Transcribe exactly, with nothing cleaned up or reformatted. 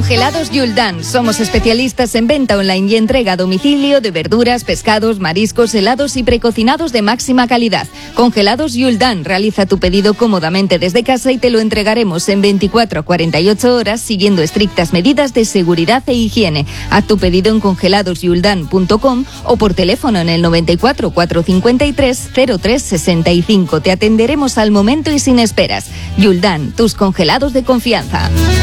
Congelados Yuldan. Somos especialistas en venta online y entrega a domicilio de verduras, pescados, mariscos, helados y precocinados de máxima calidad. Congelados Yuldan. Realiza tu pedido cómodamente desde casa y te lo entregaremos en veinticuatro a cuarenta y ocho horas siguiendo estrictas medidas de seguridad e higiene. Haz tu pedido en congelados yuldan punto com o por teléfono en el noventa y cuatro, cuatrocientos cincuenta y tres, cero tres sesenta y cinco. Te atenderemos al momento y sin esperas. Yuldan, tus congelados de confianza.